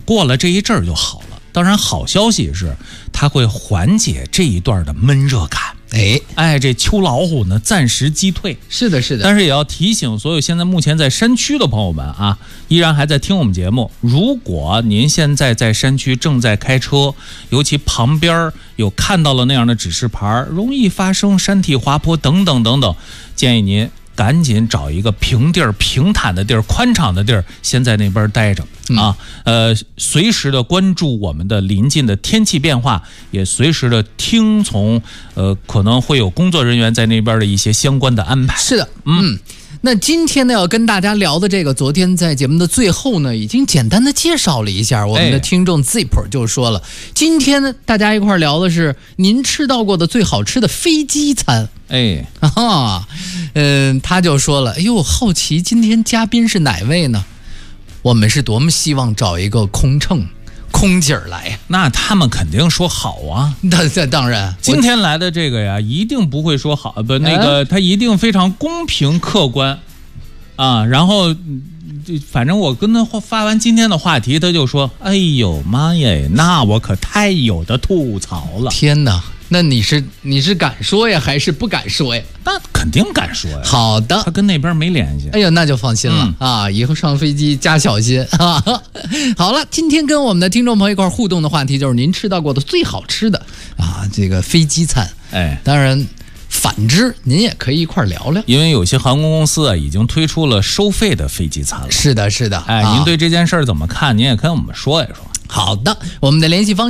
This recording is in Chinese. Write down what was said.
过了这一阵儿就好了。当然，好消息是它会缓解这一段的闷热感。这秋老虎呢暂时击退。 是的，是的。 但是也要提醒所有现在目前在山区的朋友们啊，依然还在听我们节目。如果您现在在山区正在开车，尤其旁边有看到了那样的指示牌，容易发生山体滑坡等等等等，建议您赶紧找一个平地儿、平坦的地儿、宽敞的地儿，先在那边待着啊。随时的关注我们的临近的天气变化，也随时的听从可能会有工作人员在那边的一些相关的安排。 是的，那今天呢，要跟大家聊的这个，昨天在节目的最后呢，已经简单的介绍了一下。我们的听众 Zip 就说了，今天呢，大家一块聊的是您吃到过的最好吃的飞机餐。他就说了，好奇今天嘉宾是哪位呢？我们是多么希望找一个空姐来， 那他们肯定说好啊。 那当然， 今天来的这个呀，一定不会说好，他一定非常公平客观啊。然后反正我跟他发完今天的话题，他就说：“哎呦妈耶，那我可太有的吐槽了。” 天哪！那你是敢说呀，还是不敢说呀？ 那肯定敢说呀。 好的， 他跟那边没联系。 哎呀，那就放心了啊！以后上飞机加小心啊！好了，今天跟我们的听众朋友一块互动的话题就是您吃到过的最好吃的啊，这个飞机餐。当然，反之您也可以一块聊聊， 因为有些航空公司啊已经推出了收费的飞机餐了。 是的，是的。 您对这件事儿怎么看？您也跟我们说一说。 好的，我们的联系方式